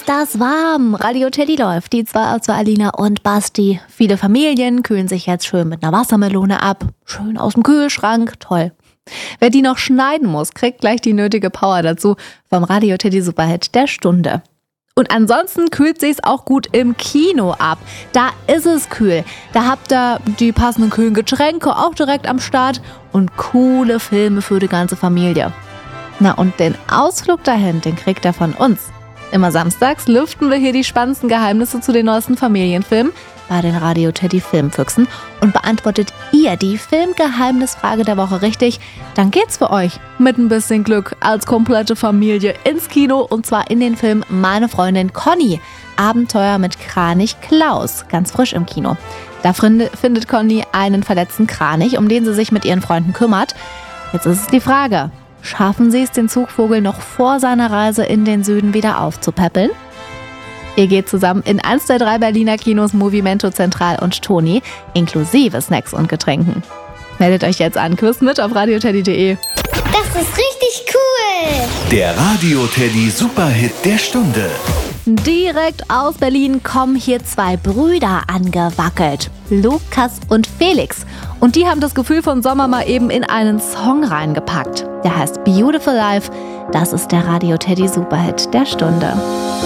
das warm. Radio Teddy läuft. Die zwei Alina und Basti. Viele Familien kühlen sich jetzt schön mit einer Wassermelone ab. Schön aus dem Kühlschrank. Toll. Wer die noch schneiden muss, kriegt gleich die nötige Power dazu vom Radio Teddy Superhit der Stunde. Und ansonsten kühlt sich's auch gut im Kino ab. Da ist es kühl. Da habt ihr die passenden kühlen Getränke auch direkt am Start und coole Filme für die ganze Familie. Na und den Ausflug dahin, den kriegt ihr von uns. Immer samstags lüften wir hier die spannendsten Geheimnisse zu den neuesten Familienfilmen bei den Radio Teddy Filmfüchsen. Und beantwortet ihr die Filmgeheimnisfrage der Woche richtig, dann geht's für euch mit ein bisschen Glück als komplette Familie ins Kino, und zwar in den Film Meine Freundin Conny. Abenteuer mit Kranich Klaus, ganz frisch im Kino. Da findet Conny einen verletzten Kranich, um den sie sich mit ihren Freunden kümmert. Jetzt ist es die Frage, schaffen sie es, den Zugvogel noch vor seiner Reise in den Süden wieder aufzupäppeln? Ihr geht zusammen in 1 der 3 Berliner Kinos Movimento Zentral und Toni, inklusive Snacks und Getränken. Meldet euch jetzt an, Quiz mit auf radioteddy.de. Das ist richtig cool! Der Radio Teddy Superhit der Stunde. Direkt aus Berlin kommen hier 2 Brüder angewackelt. Lukas und Felix. Und die haben das Gefühl von Sommer mal eben in einen Song reingepackt. Der heißt Beautiful Life. Das ist der Radio Teddy Superhit der Stunde.